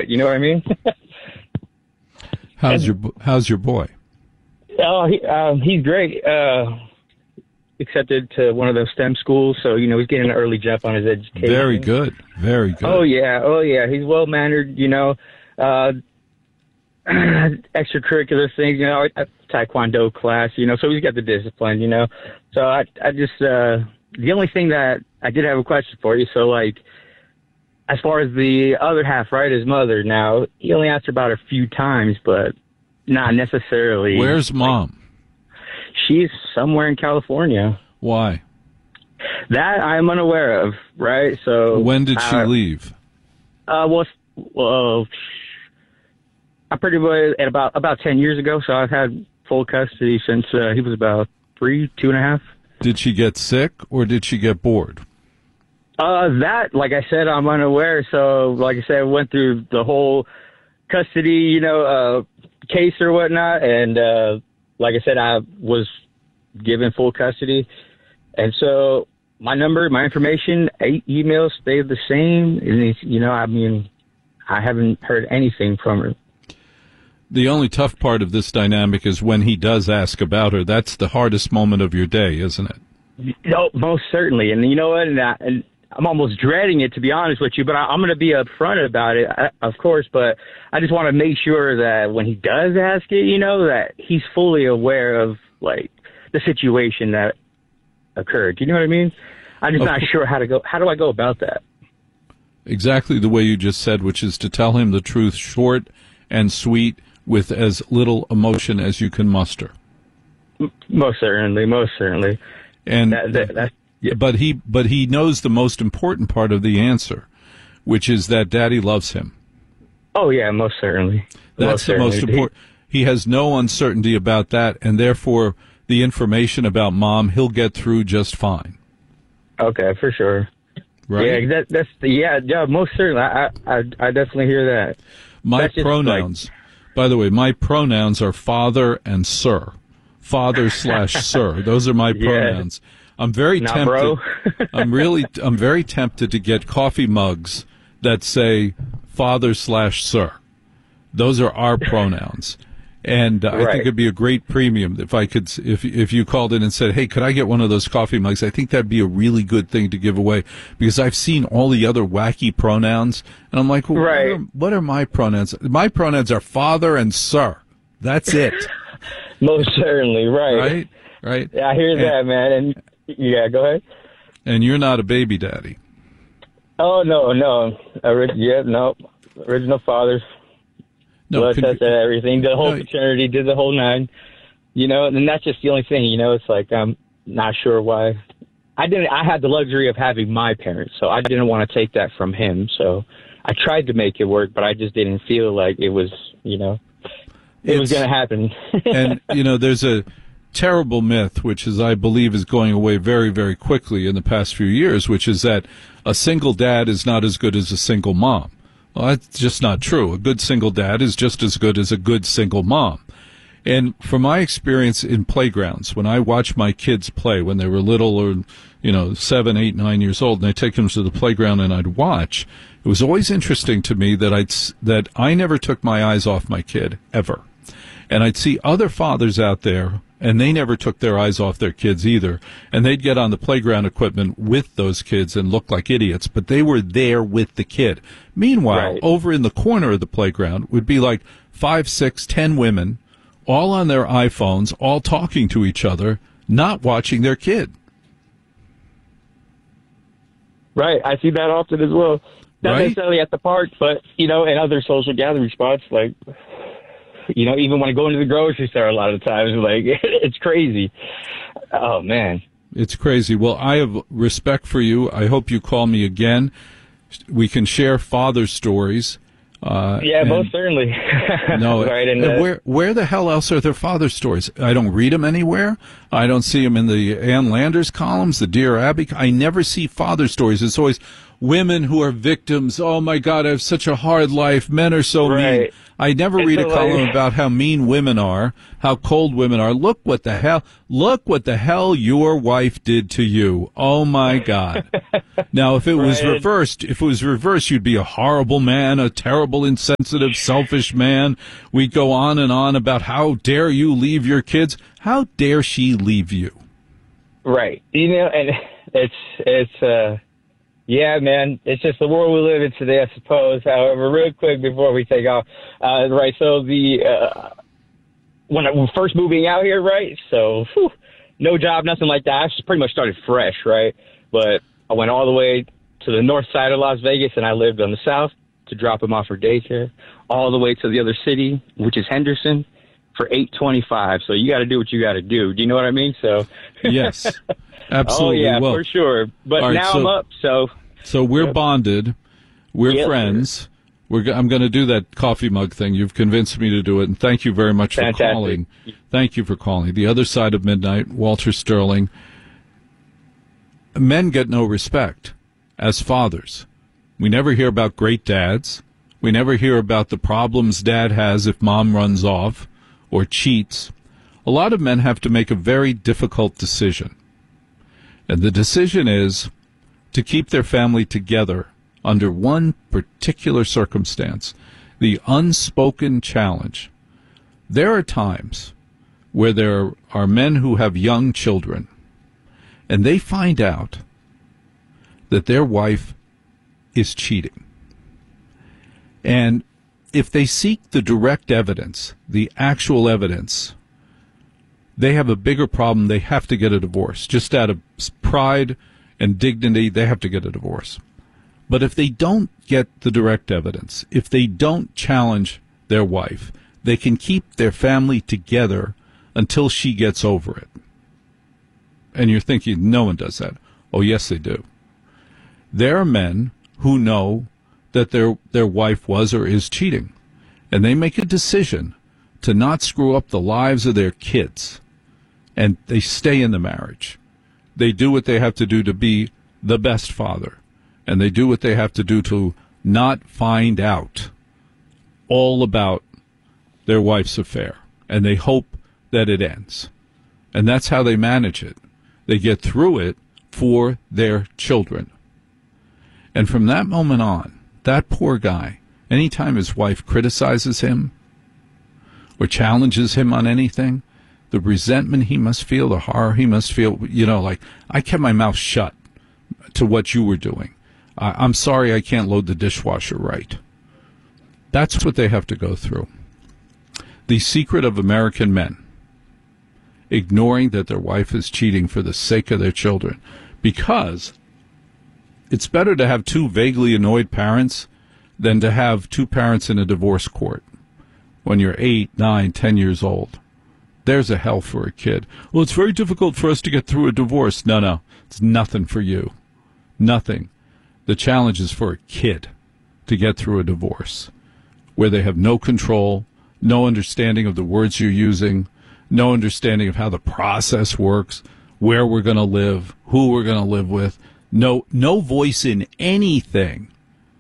right. You know what I mean? How's your boy? Oh, he's great. Accepted to one of those STEM schools, so he's getting an early jump on his education. Very good, very good. Oh yeah. He's well mannered. Extracurricular things. A taekwondo class. So he's got the discipline. So I just the only thing that I did have a question for you. So like, as far as the other half, right, his mother. Now he only asked her about a few times, but not necessarily. Where's mom? She's somewhere in California. Why? That I'm unaware of, right? So when did she leave? I pretty much at about 10 years ago. So I've had full custody since he was about 2.5. Did she get sick or did she get bored? That, like I said, I'm unaware. So, like I said, I went through the whole custody, case or whatnot, and like I said, I was given full custody. And so my number, my information, 8 emails stayed the same. And, I haven't heard anything from her. The only tough part of this dynamic is when he does ask about her. That's the hardest moment of your day, isn't it? No, most certainly. And you know what? And I'm almost dreading it, to be honest with you, but I'm going to be upfront about it, of course. But I just want to make sure that when he does ask it, that he's fully aware of, like, the situation that occurred. Do you know what I mean? I'm just not sure how do I go about that? Exactly the way you just said, which is to tell him the truth short and sweet with as little emotion as you can muster. Most certainly. And that's yeah. But he knows the most important part of the answer, which is that Daddy loves him. Oh yeah, most certainly. That's the most important. He has no uncertainty about that, and therefore the information about Mom he'll get through just fine. Okay, for sure. Right? Yeah, most certainly. I definitely hear that. My pronouns, by the way, my pronouns are father and sir. Father/sir. Those are my pronouns. I'm very tempted. Bro. I'm very tempted to get coffee mugs that say father/sir. Those are our pronouns. And I think it'd be a great premium if you called in and said, "Hey, could I get one of those coffee mugs?" I think that'd be a really good thing to give away, because I've seen all the other wacky pronouns, and I'm like, well, what are my pronouns? My pronouns are father and sir. That's it. Most certainly, right. Yeah, I hear that, man. And yeah, go ahead. And you're not a baby daddy. Oh no, original fathers. No, blood test and everything, the whole fraternity, did the whole 9, and that's just the only thing, it's like, I'm not sure why. I had the luxury of having my parents, so I didn't want to take that from him, so I tried to make it work, but I just didn't feel like it was, it was going to happen. And, there's a terrible myth, which I believe is going away very, very quickly in the past few years, which is that a single dad is not as good as a single mom. Well, that's just not true. A good single dad is just as good as a good single mom. And from my experience in playgrounds, when I watch my kids play when they were little or, 7, 8, 9 years old, and I take them to the playground and I'd watch, it was always interesting to me that I never took my eyes off my kid, ever. And I'd see other fathers out there, and they never took their eyes off their kids either. And they'd get on the playground equipment with those kids and look like idiots, but they were there with the kid. Meanwhile, over in the corner of the playground would be like 5, 6, 10 women, all on their iPhones, all talking to each other, not watching their kid. Right. I see that often as well. Not necessarily at the park, but, in other social gathering spots, like... even when I go into the grocery store a lot of times, like, it's crazy. Oh, man. It's crazy. Well, I have respect for you. I hope you call me again. We can share father stories. Most certainly. No, right, and where the hell else are there father stories? I don't read them anywhere. I don't see them in the Ann Landers columns, the Dear Abby. I never see father stories. It's always, women who are victims. Oh my God, I have such a hard life. Men are so mean. I never read a column about how mean women are, how cold women are. Look what the hell your wife did to you. Oh my God. Now, if it was reversed, you'd be a horrible man, a terrible, insensitive, selfish man. We'd go on and on about how dare you leave your kids. How dare she leave you? Right. And it's yeah, man, it's just the world we live in today, I suppose. However, real quick before we take off, right, so when I was first moving out here, right, so no job, nothing like that. I just pretty much started fresh, right, but I went all the way to the north side of Las Vegas, and I lived on the south to drop him off for daycare, all the way to the other city, which is Henderson, for $8.25. So you got to do what you got to do. Do you know what I mean? So yes. Absolutely. Oh, yeah, well, for sure. But right, now I'm up, so. So we're bonded. We're friends. I'm going to do that coffee mug thing. You've convinced me to do it, and thank you very much for calling. Thank you for calling. The Other Side of Midnight, Walter Sterling. Men get no respect as fathers. We never hear about great dads. We never hear about the problems dad has if mom runs off or cheats. A lot of men have to make a very difficult decision. And the decision is to keep their family together under one particular circumstance, the unspoken challenge. There are times where there are men who have young children, and they find out that their wife is cheating. And if they seek the direct evidence, the actual evidence, they have a bigger problem. They have to get a divorce. Just out of pride and dignity, they have to get a divorce. But if they don't get the direct evidence, if they don't challenge their wife, they can keep their family together until she gets over it. And you're thinking, no one does that. Oh, yes, they do. There are men who know that their wife was or is cheating, and they make a decision to not screw up the lives of their kids, and they stay in the marriage. They do what they have to do to be the best father, and they do what they have to do to not find out all about their wife's affair, and they hope that it ends. And that's how they manage it. They get through it for their children. And from that moment on, that poor guy, anytime his wife criticizes him or challenges him on anything, the resentment he must feel, the horror he must feel, like, I kept my mouth shut to what you were doing. I'm sorry I can't load the dishwasher right. That's what they have to go through. The secret of American men, ignoring that their wife is cheating for the sake of their children, because it's better to have two vaguely annoyed parents than to have two parents in a divorce court when you're 8, 9, 10 years old. There's a hell for a kid. Well, it's very difficult for us to get through a divorce. No, it's nothing for you. Nothing. The challenge is for a kid to get through a divorce where they have no control, no understanding of the words you're using, no understanding of how the process works, where we're going to live, who we're going to live with. No voice in anything.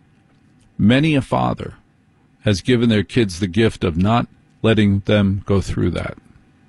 Many a father has given their kids the gift of not letting them go through that.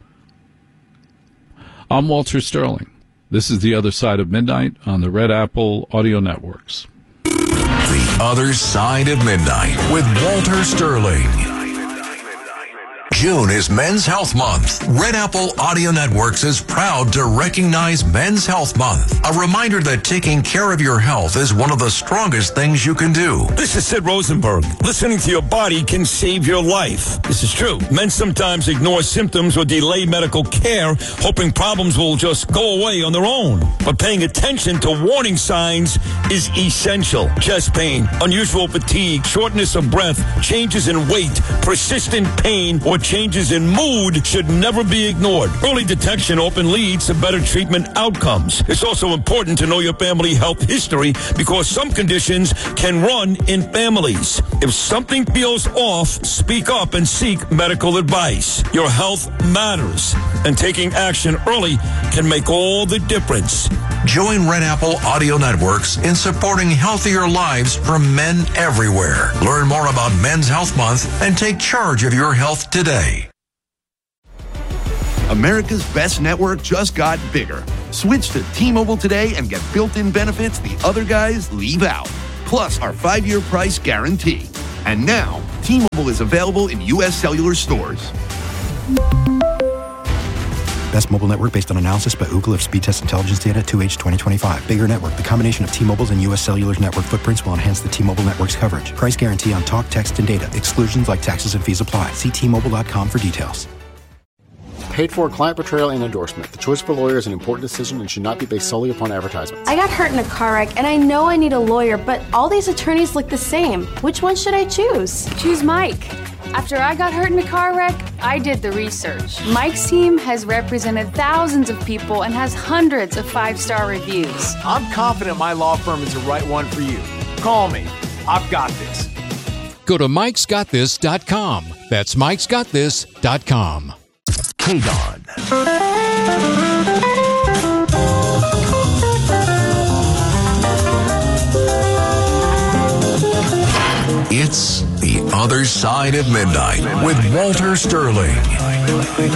I'm Walter Sterling. This is The Other Side of Midnight on the Red Apple Audio Networks. The Other Side of Midnight with Walter Sterling. June is Men's Health Month. Red Apple Audio Networks is proud to recognize Men's Health Month. A reminder that taking care of your health is one of the strongest things you can do. This is Sid Rosenberg. Listening to your body can save your life. This is true. Men sometimes ignore symptoms or delay medical care, hoping problems will just go away on their own. But paying attention to warning signs is essential. Chest pain, unusual fatigue, shortness of breath, changes in weight, persistent pain, or changes in mood should never be ignored. Early detection often leads to better treatment outcomes. It's also important to know your family health history because some conditions can run in families. If something feels off, speak up and seek medical advice. Your health matters, and taking action early can make all the difference. Join Red Apple Audio Networks in supporting healthier lives for men everywhere. Learn more about Men's Health Month and take charge of your health today. America's best network just got bigger. Switch to T-Mobile today and get built-in benefits the other guys leave out. Plus our 5-year price guarantee. And now, T-Mobile is available in U.S. cellular stores. Best mobile network based on analysis by Ookla of speed test intelligence data 2H 2025. Bigger network. The combination of T-Mobile's and U.S. Cellular's network footprints will enhance the T-Mobile network's coverage. Price guarantee on talk, text, and data. Exclusions like taxes and fees apply. See T-Mobile.com for details. Paid for client portrayal and endorsement. The choice of a lawyer is an important decision and should not be based solely upon advertisements. I got hurt in a car wreck, and I know I need a lawyer, but all these attorneys look the same. Which one should I choose? Choose Mike. After I got hurt in a car wreck, I did the research. Mike's team has represented thousands of people and has hundreds of 5-star reviews. I'm confident my law firm is the right one for you. Call me. I've got this. Go to mikesgotthis.com. That's mikesgotthis.com. KDON. It's The Other Side of Midnight with Walter Sterling.